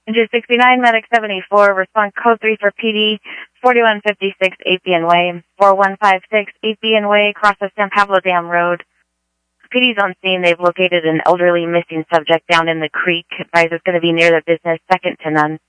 Engine 69, Medic 74, respond code 3 for PD, 4156 8BN Way, 4156 8BN Way, across the San Pablo Dam Road. PD's on scene. They've located an elderly missing subject down in the creek. Advisor is going to be near the business, second to none.